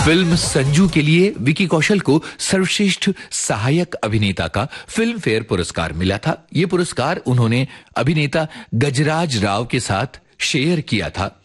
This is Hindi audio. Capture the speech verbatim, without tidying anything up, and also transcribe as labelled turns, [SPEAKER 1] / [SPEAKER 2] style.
[SPEAKER 1] फिल्म संजू के लिए विकी कौशल को सर्वश्रेष्ठ सहायक अभिनेता का फिल्म फेयर पुरस्कार मिला था। ये पुरस्कार उन्होंने अभिनेता गजराज राव के साथ शेयर किया था।